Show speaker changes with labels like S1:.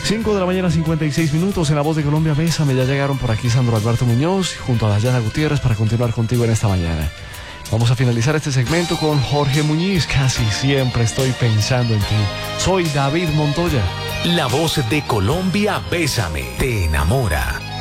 S1: 5 de la mañana, 56 minutos. En La Voz de Colombia, Bésame. Ya llegaron por aquí Sandro Alberto Muñoz junto a Dayana Gutiérrez para continuar contigo en esta mañana. Vamos a finalizar este segmento con Jorge Muñiz. Casi siempre estoy pensando en ti. Soy David Montoya.
S2: La Voz de Colombia, Bésame, te enamora.